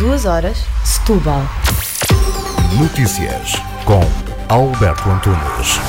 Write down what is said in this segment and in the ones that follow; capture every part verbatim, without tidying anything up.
duas horas, Setúbal. Notícias com Alberto Antunes.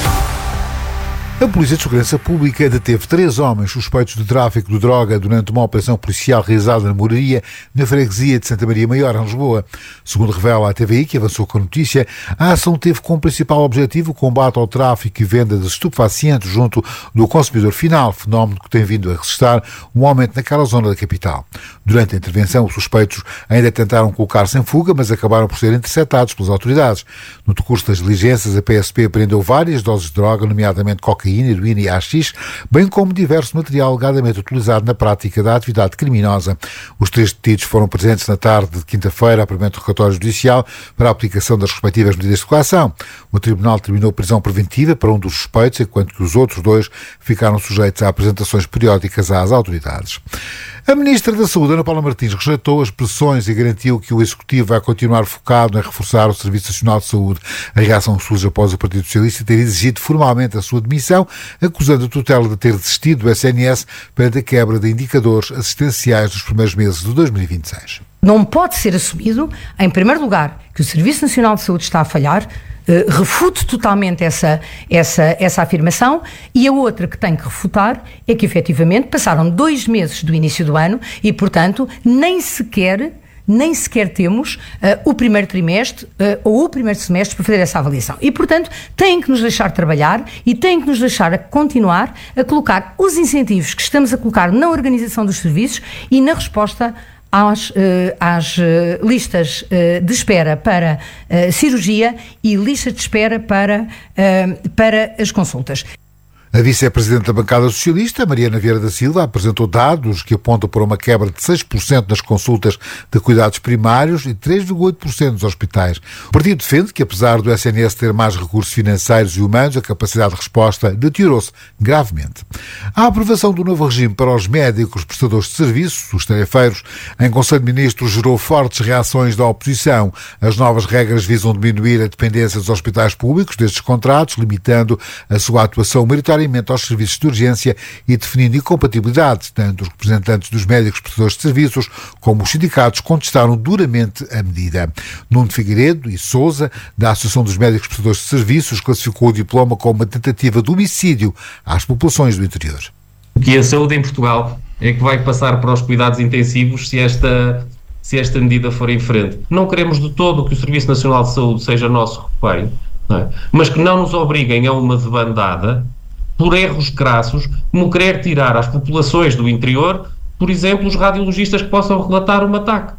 A Polícia de Segurança Pública deteve três homens suspeitos de tráfico de droga durante uma operação policial realizada na Moraria, na freguesia de Santa Maria Maior, em Lisboa. Segundo revela a T V I, que avançou com a notícia, a ação teve como principal objetivo o combate ao tráfico e venda de estupefacientes junto do consumidor final, fenómeno que tem vindo a registrar um aumento naquela zona da capital. Durante a intervenção, os suspeitos ainda tentaram colocar-se em fuga, mas acabaram por ser interceptados pelas autoridades. No decurso das diligências, a P S P apreendeu várias doses de droga, nomeadamente cocaína, heroína e haxixe, bem como diverso material alegadamente utilizado na prática da atividade criminosa. Os três detidos foram presentes na tarde de quinta-feira, a provimento do relatório judicial, para a aplicação das respectivas medidas de coação. O Tribunal determinou prisão preventiva para um dos suspeitos, enquanto que os outros dois ficaram sujeitos a apresentações periódicas às autoridades. A Ministra da Saúde, Ana Paula Martins, rejeitou as pressões e garantiu que o Executivo vai continuar focado em reforçar o Serviço Nacional de Saúde. A reação surge após o Partido Socialista ter exigido formalmente a sua demissão, acusando a tutela de ter desistido do S N S perante a quebra de indicadores assistenciais dos primeiros meses de dois mil e vinte e seis. Não pode ser assumido, em primeiro lugar, que o Serviço Nacional de Saúde está a falhar. Uh, refute totalmente essa, essa, essa afirmação, e a outra que tem que refutar é que, efetivamente, passaram dois meses do início do ano e, portanto, nem sequer, nem sequer temos uh, o primeiro trimestre uh, ou o primeiro semestre para fazer essa avaliação. E, portanto, têm que nos deixar trabalhar e têm que nos deixar a continuar a colocar os incentivos que estamos a colocar na organização dos serviços e na resposta Às, uh, às uh, listas uh, de espera para uh, cirurgia e listas de espera para, uh, para as consultas. A vice-presidente da bancada socialista, Mariana Vieira da Silva, apresentou dados que apontam para uma quebra de seis por cento nas consultas de cuidados primários e três vírgula oito por cento nos hospitais. O partido defende que, apesar do S N S ter mais recursos financeiros e humanos, a capacidade de resposta deteriorou-se gravemente. A aprovação do novo regime para os médicos prestadores de serviços, os tarefeiros, em Conselho de Ministros gerou fortes reações da oposição. As novas regras visam diminuir a dependência dos hospitais públicos destes contratos, limitando a sua atuação meritória aos serviços de urgência e definindo incompatibilidades. Tanto os representantes dos médicos prestadores de serviços como os sindicatos contestaram duramente a medida. Nuno Figueiredo e Sousa, da Associação dos Médicos Prestadores de Serviços, classificou o diploma como uma tentativa de homicídio às populações do interior. Que a saúde em Portugal é que vai passar para os cuidados intensivos se esta, se esta medida for em frente. Não queremos de todo que o Serviço Nacional de Saúde seja nosso refém, não é? Mas que não nos obriguem a uma debandada por erros crassos, como querer tirar às populações do interior, por exemplo, os radiologistas que possam relatar um ataque.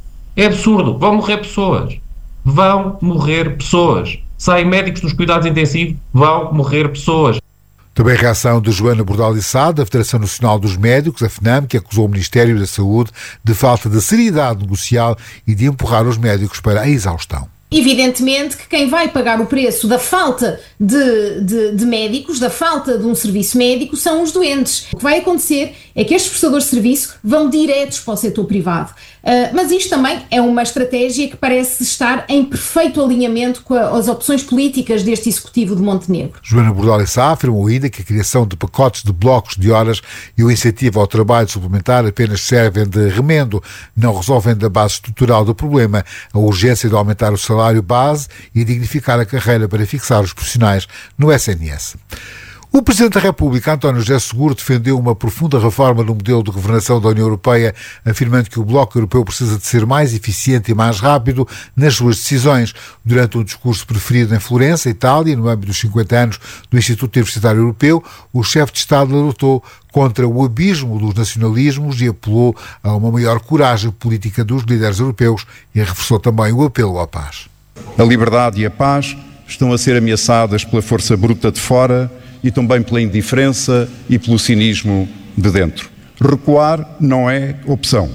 É absurdo. Vão morrer pessoas. Vão morrer pessoas. Saem médicos dos cuidados intensivos, vão morrer pessoas. Também a reação de Joana Bordal Sá, da Federação Nacional dos Médicos, a FNAM, que acusou o Ministério da Saúde de falta de seriedade negocial e de empurrar os médicos para a exaustão. Evidentemente que quem vai pagar o preço da falta de, de, de médicos, da falta de um serviço médico, são os doentes. O que vai acontecer é que estes prestadores de serviço vão diretos para o setor privado. Uh, mas isto também é uma estratégia que parece estar em perfeito alinhamento com a, as opções políticas deste Executivo de Montenegro. Joana Bordal Sá afirmou ainda que a criação de pacotes de blocos de horas e o incentivo ao trabalho suplementar apenas servem de remendo, não resolvem da base estrutural do problema, a urgência de aumentar o salário base e dignificar a carreira para fixar os profissionais no S N S. O Presidente da República, António José Seguro, defendeu uma profunda reforma no modelo de governação da União Europeia, afirmando que o Bloco Europeu precisa de ser mais eficiente e mais rápido nas suas decisões. Durante um discurso preferido em Florença, Itália, no âmbito dos cinquenta anos do Instituto Universitário Europeu, o chefe de Estado lutou contra o abismo dos nacionalismos e apelou a uma maior coragem política dos líderes europeus e reforçou também o apelo à paz. A liberdade e a paz estão a ser ameaçadas pela força bruta de fora e também pela indiferença e pelo cinismo de dentro. Recuar não é opção.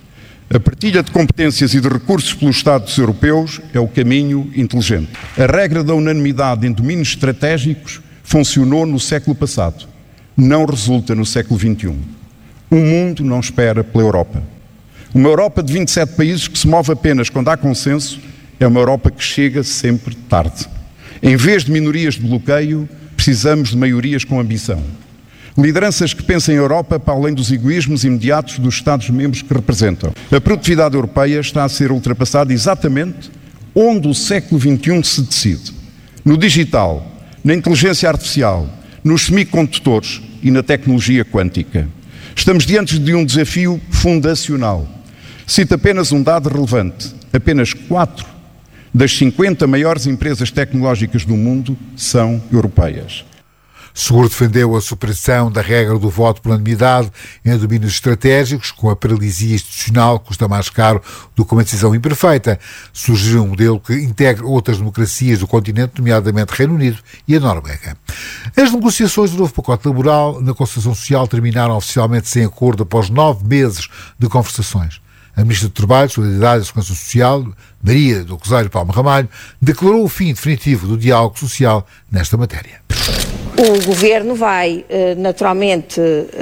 A partilha de competências e de recursos pelos Estados europeus é o caminho inteligente. A regra da unanimidade em domínios estratégicos funcionou no século passado. Não resulta no século vinte e um. O mundo não espera pela Europa. Uma Europa de vinte e sete países que se move apenas quando há consenso é uma Europa que chega sempre tarde. Em vez de minorias de bloqueio, precisamos de maiorias com ambição. Lideranças que pensem em Europa para além dos egoísmos imediatos dos Estados-membros que representam. A produtividade europeia está a ser ultrapassada exatamente onde o século vinte e um se decide. No digital, na inteligência artificial, nos semicondutores e na tecnologia quântica. Estamos diante de um desafio fundacional. Cito apenas um dado relevante. Apenas quatro das cinquenta maiores empresas tecnológicas do mundo são europeias. Seguro defendeu a supressão da regra do voto por unanimidade em domínios estratégicos, com a paralisia institucional que custa mais caro do que uma decisão imperfeita. Sugeriu um modelo que integre outras democracias do continente, nomeadamente Reino Unido e a Noruega. As negociações do novo pacote laboral na Concertação Social terminaram oficialmente sem acordo após nove meses de conversações. A Ministra do Trabalho, Solidariedade e Segurança Social, Maria do Rosário Palma Ramalho, declarou o fim definitivo do diálogo social nesta matéria. O Governo vai, naturalmente,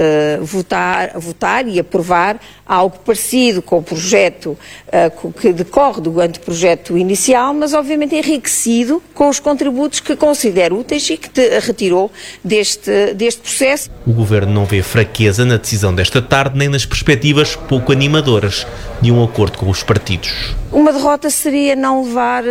votar, votar e aprovar algo parecido com o projeto que decorre do anteprojeto inicial, mas obviamente enriquecido com os contributos que considera úteis e que retirou deste, deste processo. O Governo não vê fraqueza na decisão desta tarde, nem nas perspectivas pouco animadoras de um acordo com os partidos. Uma derrota seria não levar,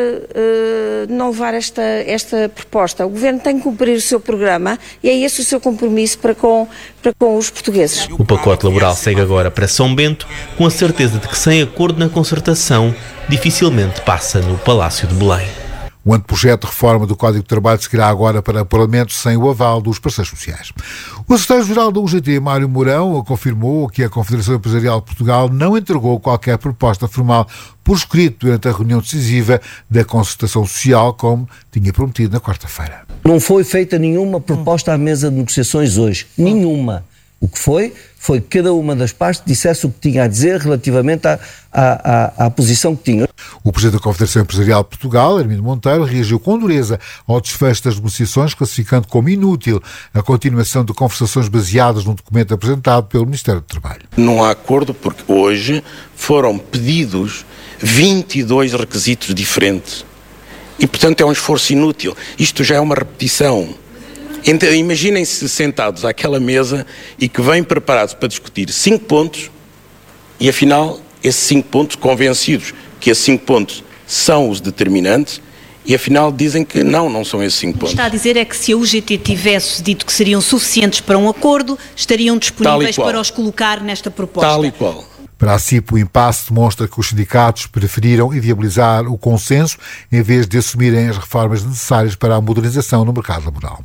não levar esta, esta proposta. O Governo tem que cumprir o seu programa e é esse o seu compromisso para com, para com os portugueses. O pacote laboral segue agora para São Bento, com a certeza de que sem acordo na concertação, dificilmente passa no Palácio de Belém. O anteprojeto de reforma do Código de Trabalho seguirá agora para o Parlamento sem o aval dos parceiros sociais. O secretário-geral da U G T, Mário Mourão, confirmou que a Confederação Empresarial de Portugal não entregou qualquer proposta formal por escrito durante a reunião decisiva da concertação social, como tinha prometido na quarta-feira. Não foi feita nenhuma proposta à mesa de negociações hoje. Nenhuma. O que foi, foi que cada uma das partes dissesse o que tinha a dizer relativamente à, à, à, à posição que tinha. O Presidente da Confederação Empresarial de Portugal, Armindo Monteiro, reagiu com dureza ao desfecho das negociações, classificando como inútil a continuação de conversações baseadas num documento apresentado pelo Ministério do Trabalho. Não há acordo porque hoje foram pedidos vinte e dois requisitos diferentes e, portanto, é um esforço inútil. Isto já é uma repetição. Então, imaginem-se sentados àquela mesa e que vêm preparados para discutir cinco pontos e, afinal, esses cinco pontos, convencidos que esses cinco pontos são os determinantes, e afinal dizem que não, não são esses cinco pontos. O que está a dizer é que se a U G T tivesse dito que seriam suficientes para um acordo, estariam disponíveis para os colocar nesta proposta. Tal e qual. Para a C I P, o impasse demonstra que os sindicatos preferiram inviabilizar o consenso em vez de assumirem as reformas necessárias para a modernização no mercado laboral.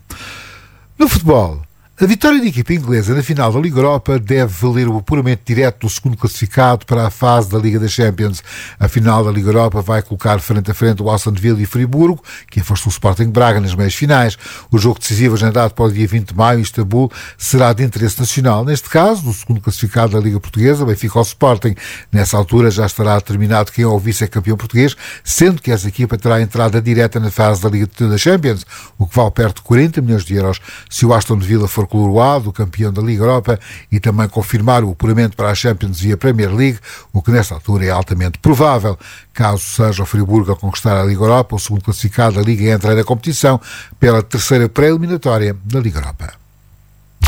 No futebol, a vitória da equipa inglesa na final da Liga Europa deve valer o apuramento direto do segundo classificado para a fase da Liga das Champions. A final da Liga Europa vai colocar frente a frente o Aston Villa e Friburgo, que afastou o Sporting Braga nas meias finais. O jogo decisivo, agendado para o dia vinte de maio em Istambul, será de interesse nacional. Neste caso, do segundo classificado da Liga Portuguesa, Benfica ao Sporting. Nessa altura já estará determinado quem é o vice-campeão português, sendo que essa equipa terá entrada direta na fase da Liga das Champions, o que vale perto de quarenta milhões de euros se o Aston Villa for coroado, o campeão da Liga Europa, e também confirmar o apuramento para a Champions e a Premier League, o que nesta altura é altamente provável. Caso seja o Friburgo a conquistar a Liga Europa, o segundo classificado da Liga entra na competição pela terceira pré-eliminatória da Liga Europa.